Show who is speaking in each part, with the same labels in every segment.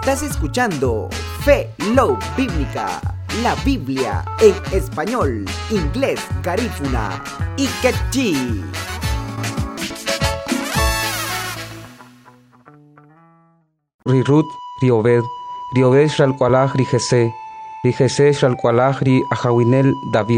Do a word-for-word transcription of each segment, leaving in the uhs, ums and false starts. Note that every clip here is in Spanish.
Speaker 1: Estás escuchando Fe Love Bíblica, la Biblia en español, inglés, garífuna y quechí.
Speaker 2: Ri Ruth, ri Obed, ri Obed shalqualaj ri Jesé, ri Jesé shalqualaj ri Ahawinel David,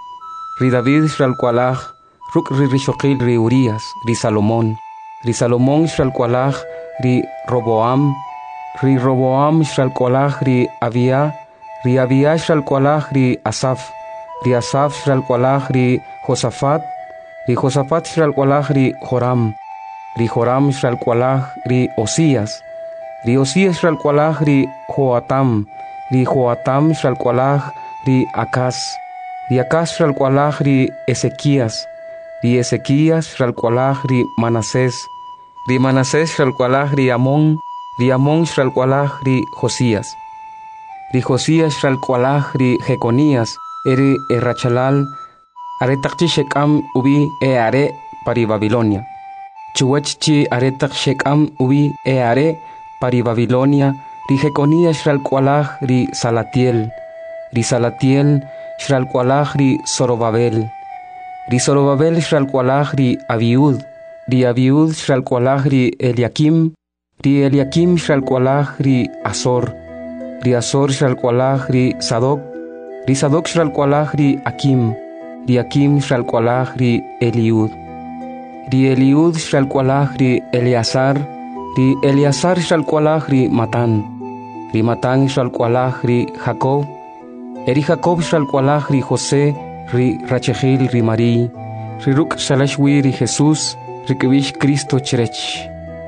Speaker 2: ri David shalqualaj ruk ri Rishoqil ri Urias, ri Salomón, ri Salomón shalqualaj ri Roboam, ri Roboam shalqualaj ri Abia, ri Abia shalqualaj ri Asaf, ri Asaf shalqualaj ri Josafat, ri Josafat shalqualaj ri Joram, ri Joram shalqualaj ri Osías, ri Osías shalqualaj ri Joatam, ri Joatam shalqualaj ri Acaz, ri Acaz shalqualaj ri Ezequías, ri Ezequías shalqualaj ri Manasés, ri Manasés shalqualaj ri Amón, ri Amón shalqualaj ri Josías, ri Josías shalqualaj ri Jeconías, eri Errachalal, aretaqchi shekam ubi e are pari Babilonia, chuwachchi aretaq shekam ubi e are pari Babilonia, ri Jeconías shalqualaj ri Salatiel, ri Salatiel shalqualaj ri Zorobabel, ri Zorobabel shalqualaj ri Abiud, ri Abiud shalqualaj ri Eliakim, ri Eliakim shalqualaj ri Azor, ri Azor shalqualaj ri Sadoc, ri Sadoc shalqualaj ri Akim, ri Akim shalqualaj ri Eliud, ri Eliud shalqualaj ri Eleazar, ri Eleazar shalqualaj ri Matán, ri Matán shalqualaj ri Jacob, eri Jacob shalqualaj ri José, ri Rachegil ri Marí, ri Ruk shalashwi ri Jesús, ri Kibish Cristo chirech,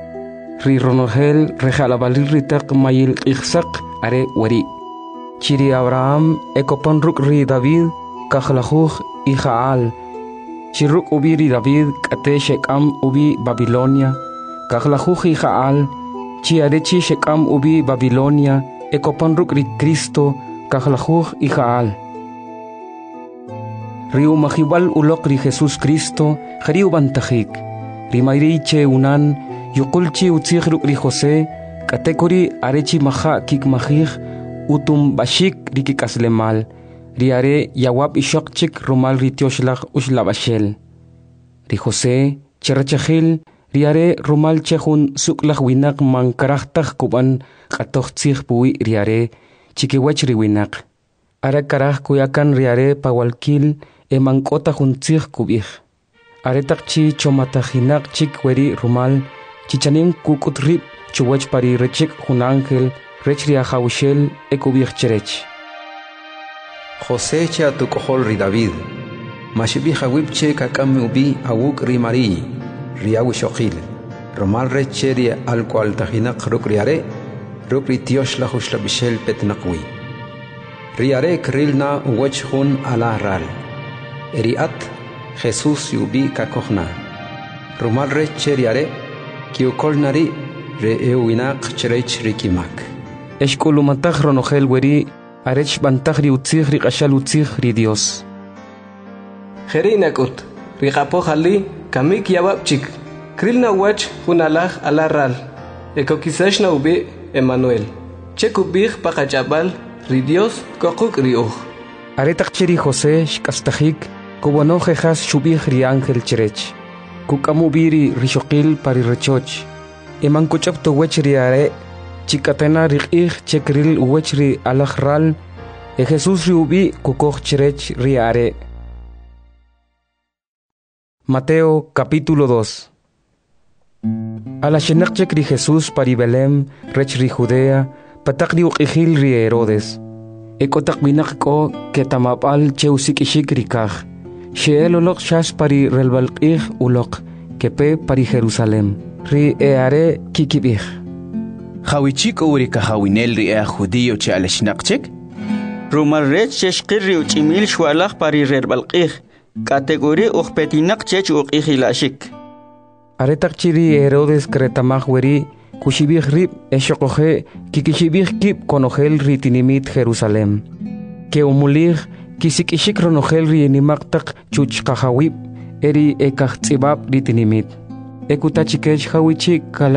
Speaker 2: ri Ronorgel rejalabalil ri teq mayil ichsaq are wari, chiri Abraham ekopon Ruk ri David, kajlajuj y Jaal, chiruk ubi ri David kate shekam ubi Babilonia, kajlajuj y Jaal, chi arechi shekam ubi Babilonia, ekopon Ruk ri Cristo, kajlajuj y Jaal. Riu mahibal ulok ri Jesús Cristo, jariu bantajik, ri mayriche unan, yukulchi utzig Ruk ri José, katekori arechi maha kik mahij, utum bashik ri kikaslemal, ri are yawab ishokchik rumal ri tioshlach ushlabashel. Ri José, cherachahil, ri are rumal chehun suklach winak man karachtach kuban katochtzig bui ri are, chikiwach ri winak. Ara karach kuyakan ri are pawalkil, e mankota juntzig kubij. Are takchi chomatajinak chik weri rumal, chichanim kukutrip chuwach pari rechik hun ángel, rech ri ahawshel e kubij cherech.
Speaker 3: José cha tu kohol ri David, mashibi hawipche kakame ubi awuk ri Marí, ri awishoqil, romal reche ri alqual tajinak ruk ri are, ruk ri tiosh la hushla bishel petnaqwi. Ri are krilna uwech hun ala ral, eri at Jesús yubi kakohna, romal reche ri are, kiukol nari re euinak cherech rikimak.
Speaker 2: Eshkulumatach ronogel weri, arech bantach ri utzig ri qashal utzig ri Dios.
Speaker 4: Jerinakut, ri qapohali, kamik yawapchik, krilna wach hunalaj alaral, ekokisashna ubi Emmanuel. Chekubij pakachabal, ri Dios kokuk ri uj.
Speaker 2: Aretach chiri José shkastajik, kubono jejas shubij ri ángel cherech. Kukamubiri rishoqil pari rechoch. Eman kuchap to wech ri are, chikatena riqij chekril uwech ri alajral, e Jesús ri ubi kukoj cherech ri are. Mateo capítulo dos. A la shenakchek ri Jesús pari Belém, rech ri Judea, patak ri uqijil ri Herodes. Ekotak binak ko ketamapal cheusik ishik ri kaj. Sheel ulok shas pari relbalqij ulok, kepe pari Jerusalem. Ri e are kikibij.
Speaker 5: Hawichik uri kahawinel ri e judío che aleshnaqchek? Rumal rech cheshqir ri uchimil shwalaj pari relbalqij. Kategori uqpetinak chech uqijilashik.
Speaker 2: Aretak chiri Herodes kretamaj weri, kushibij rib eshokoje, kikishibij kip konogel ri tinimit Jerusalem. Ke umulij, kisikishik ronogel ri inimaktak chuch kahawib, eri ekach tzibab ri tinimit. Ekutachikech hawichik